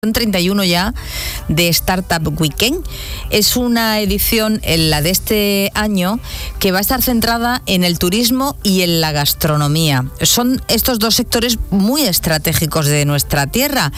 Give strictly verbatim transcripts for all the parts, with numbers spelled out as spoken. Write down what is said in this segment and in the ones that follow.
treinta y uno ya de Startup Weekend. Es una edición, la de este año, que va a estar centrada en el turismo y en la gastronomía. Son estos dos sectores muy estratégicos de nuestra tierra,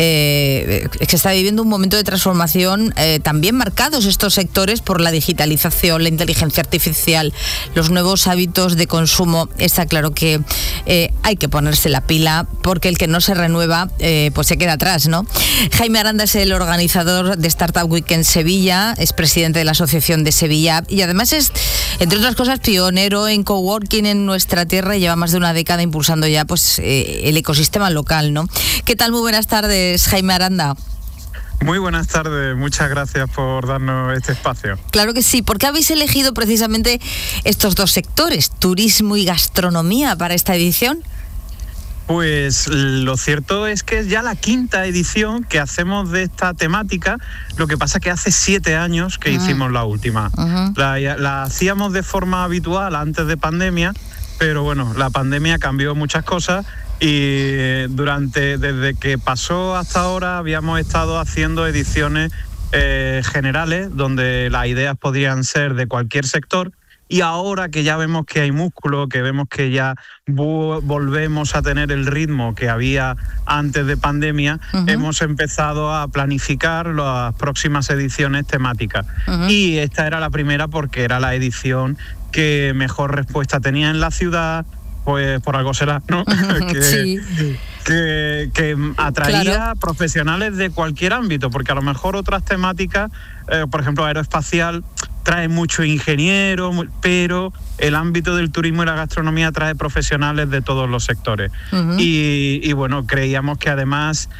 eh, que está viviendo un momento de transformación, eh, también marcados estos sectores por la digitalización, la inteligencia artificial, los nuevos hábitos de consumo. Está claro que eh, hay que ponerse la pila, porque el que no se renueva eh, pues se queda atrás, ¿no? Jaime Aranda es el organizador de Startup Weekend Sevilla, es presidente de la Asociación de Sevilla y además es, entre otras cosas, pionero en coworking en nuestra tierra y lleva más de una década impulsando ya pues eh, el ecosistema local, ¿no? ¿Qué tal? Muy buenas tardes, Jaime Aranda. Muy buenas tardes, muchas gracias por darnos este espacio. Claro que sí. ¿Por qué habéis elegido precisamente estos dos sectores, turismo y gastronomía, para esta edición? Pues lo cierto es que es ya la quinta edición que hacemos de esta temática, lo que pasa que hace siete años que uh-huh. hicimos la última. Uh-huh. La, la hacíamos de forma habitual antes de pandemia, pero bueno, la pandemia cambió muchas cosas y durante, desde que pasó hasta ahora habíamos estado haciendo ediciones eh, generales donde las ideas podrían ser de cualquier sector. Y ahora que ya vemos que hay músculo, que vemos que ya vo- volvemos a tener el ritmo que había antes de pandemia, uh-huh. hemos empezado a planificar las próximas ediciones temáticas. Uh-huh. Y esta era la primera porque era la edición que mejor respuesta tenía en la ciudad, pues por algo será, ¿no? Uh-huh. que, sí. que, que atraía claro. a profesionales de cualquier ámbito, porque a lo mejor otras temáticas, eh, por ejemplo, aeroespacial, trae mucho ingeniero, pero el ámbito del turismo y la gastronomía trae profesionales de todos los sectores. Uh-huh. Y, y bueno, creíamos que además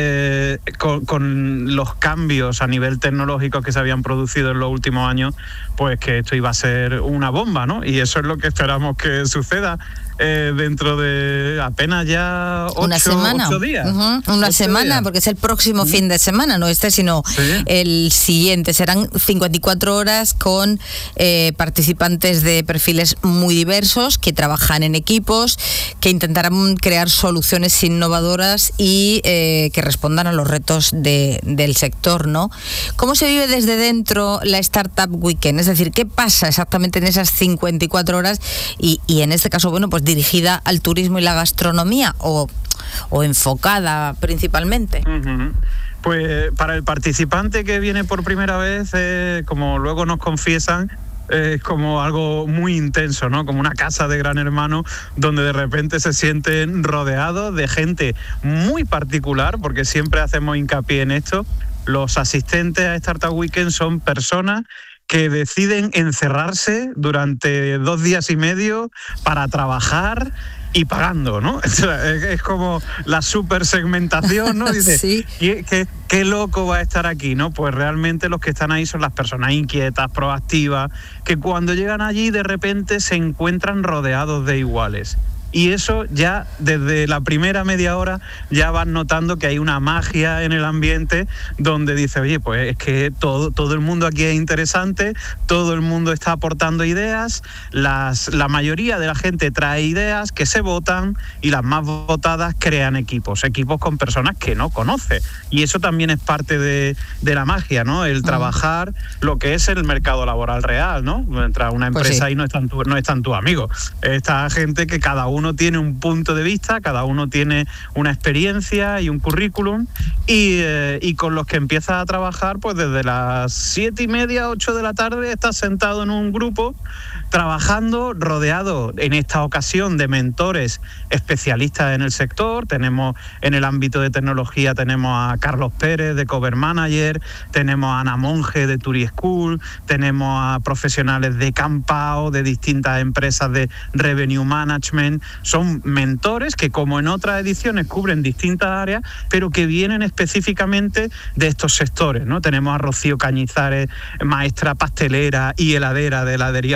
eh, con, con los cambios a nivel tecnológico que se habían producido en los últimos años, pues que esto iba a ser una bomba, ¿no? Y eso es lo que esperamos que suceda eh, dentro de apenas ya ocho, una semana. ocho días. Uh-huh. Una ocho semana, días. Porque es el próximo uh-huh. fin de semana, no este, sino ¿sí? el siguiente. Serán cincuenta y cuatro horas con eh, participantes de perfiles muy diversos, que trabajan en equipos, que intentarán crear soluciones innovadoras y eh, que respondan a los retos de, del sector, ¿no? ¿Cómo se vive desde dentro la Startup Weekend? Es decir, ¿qué pasa exactamente en esas cincuenta y cuatro horas? Y, y en este caso, bueno, pues dirigida al turismo y la gastronomía o, o enfocada principalmente. Uh-huh. Pues para el participante que viene por primera vez, eh, como luego nos confiesan, es eh, como algo muy intenso, ¿no? Como una casa de Gran Hermano, donde de repente se sienten rodeados de gente muy particular, porque siempre hacemos hincapié en esto. Los asistentes a Startup Weekend son personas que deciden encerrarse durante dos días y medio para trabajar y pagando, ¿no? Es como la super segmentación, ¿no? Dice, sí. ¿qué, qué, qué loco va a estar aquí, ¿no? Pues realmente los que están ahí son las personas inquietas, proactivas, que cuando llegan allí de repente se encuentran rodeados de iguales. Y eso ya desde la primera media hora ya van notando que hay una magia en el ambiente donde dice, oye, pues es que todo, todo el mundo aquí es interesante, todo el mundo está aportando ideas, las, la mayoría de la gente trae ideas que se votan y las más votadas crean equipos, equipos con personas que no conoce. Y eso también es parte de, de la magia, ¿no? El trabajar lo que es el mercado laboral real, ¿no? Entra una empresa pues sí. y no están tu, no están tus amigos. Esta gente que cada uno uno tiene un punto de vista, cada uno tiene una experiencia y un currículum y, eh, y con los que empiezas a trabajar pues desde las siete y media, ocho de la tarde estás sentado en un grupo trabajando rodeado en esta ocasión de mentores especialistas en el sector. Tenemos en el ámbito de tecnología, tenemos a Carlos Pérez de Cover Manager, tenemos a Ana Monge de Turi School, tenemos a profesionales de Campao, de distintas empresas de Revenue Management. Son mentores que, como en otras ediciones, cubren distintas áreas, pero que vienen específicamente de estos sectores, ¿no? Tenemos a Rocío Cañizares, maestra pastelera y heladera de heladerías Bola,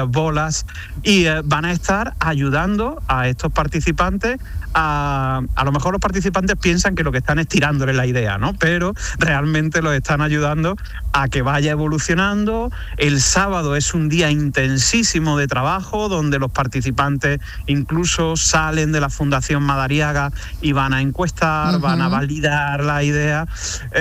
masterclass, y eh, van a estar ayudando a estos participantes. A, a lo mejor los participantes piensan que lo que están es tirándole la idea, ¿no? Pero realmente los están ayudando a que vaya evolucionando. El sábado es un día intensísimo de trabajo, donde los participantes incluso salen de la Fundación Madariaga y van a encuestar, uh-huh. van a validar la idea.